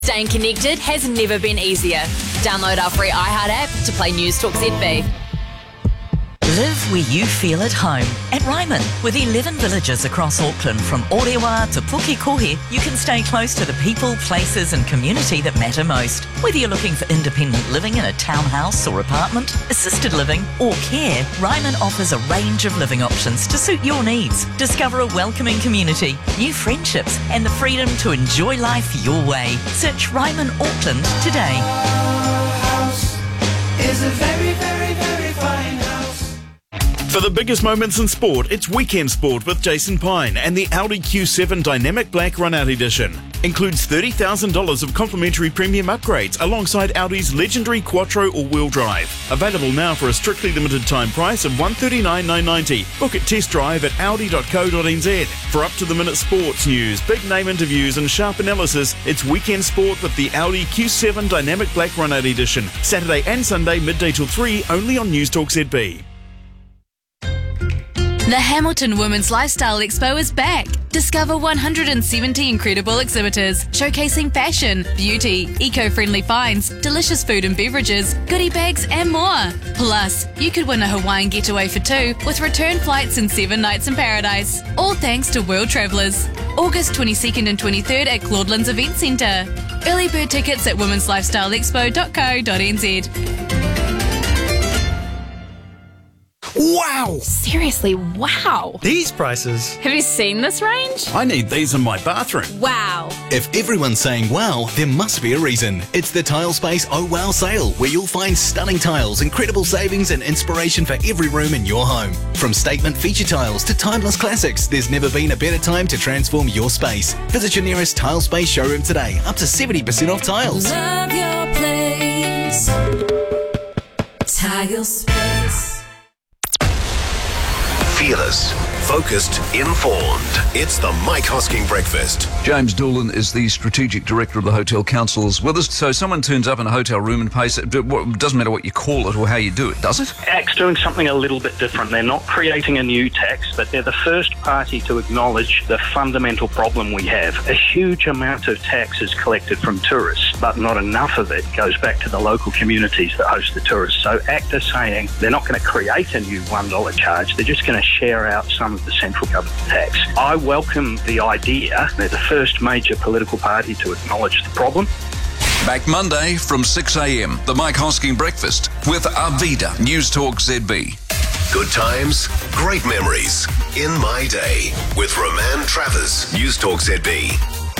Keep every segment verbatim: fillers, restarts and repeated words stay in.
Staying connected has never been easier. Download our free iHeart app to play News Talk Z B. Live where you feel at home. At Ryman, with eleven villages across Auckland, from Orewa to Pukekohe, you can stay close to the people, places and community that matter most. Whether you're looking for independent living in a townhouse or apartment, assisted living or care, Ryman offers a range of living options to suit your needs. Discover a welcoming community, new friendships and the freedom to enjoy life your way. Search Ryman Auckland today. Our house is a very, very, very fine house. For the biggest moments in sport, it's Weekend Sport with Jason Pine and the Audi Q seven Dynamic Black Run-Out Edition. Includes thirty thousand dollars of complimentary premium upgrades alongside Audi's legendary Quattro all-wheel drive. Available now for a strictly limited time price of one hundred thirty-nine thousand nine hundred ninety dollars. Book a test drive at audi dot co dot n z. For up-to-the-minute sports news, big name interviews and sharp analysis, it's Weekend Sport with the Audi Q seven Dynamic Black Run-Out Edition. Saturday and Sunday midday till three, only on News Talk Z B. The Hamilton Women's Lifestyle Expo is back. Discover one hundred seventy incredible exhibitors showcasing fashion, beauty, eco-friendly finds, delicious food and beverages, goodie bags and more. Plus, you could win a Hawaiian getaway for two with return flights and seven nights in paradise. All thanks to World Travellers. August twenty-second and twenty-third at Claudelands Event Centre. Early bird tickets at womens lifestyle expo dot co dot n z. Wow! Seriously, wow. These prices. Have you seen this range? I need these in my bathroom. Wow. If everyone's saying wow, there must be a reason. It's the Tile Space Oh Wow sale, where you'll find stunning tiles, incredible savings and inspiration for every room in your home. From statement feature tiles to timeless classics, there's never been a better time to transform your space. Visit your nearest Tile Space showroom today, up to seventy percent off tiles. Love your place. Tile Space. Fearless, focused, informed. It's the Mike Hosking Breakfast. James Doolan is the Strategic Director of the Hotel Councils with us. So someone turns up in a hotel room and pays it. It doesn't matter what you call it or how you do it, does it? ACT's doing something a little bit different. They're not creating a new tax, but they're the first party to acknowledge the fundamental problem we have. A huge amount of tax is collected from tourists, but not enough of it goes back to the local communities that host the tourists. So ACT is saying they're not going to create a new one dollar charge. They're just going to share out some of the central government tax. I welcome the idea. They're the first major political party to acknowledge the problem. Back Monday from six a.m. The Mike Hosking Breakfast with Arvida, News Talk Z B. Good times, great memories. In My Day with Roman Travers, News Talk Z B.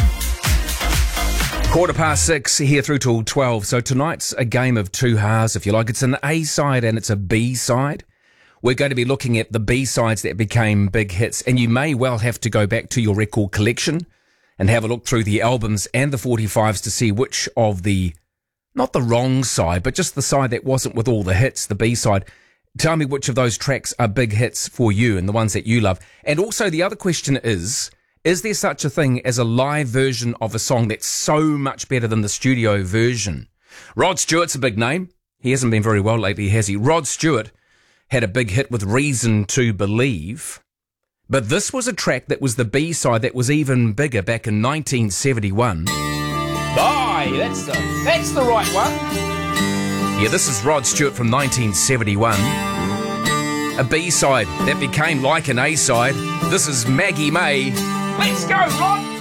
Quarter past six, here through till twelve. So tonight's a game of two halves, if you like. It's an A side and it's a B side. We're going to be looking at the B-sides that became big hits, and you may well have to go back to your record collection and have a look through the albums and the forty-fives to see which of the, not the wrong side, but just the side that wasn't with all the hits, the B-side. Tell me which of those tracks are big hits for you and the ones that you love. And also the other question is, is there such a thing as a live version of a song that's so much better than the studio version? Rod Stewart's a big name. He hasn't been very well lately, has he? Rod Stewart had a big hit with Reason to Believe. But this was a track that was the B-side that was even bigger back in nineteen seventy-one. Aye, that's the, that's the right one. Yeah, this is Rod Stewart from nineteen seventy-one. A B-side that became like an A-side. This is Maggie May. Let's go, Rod!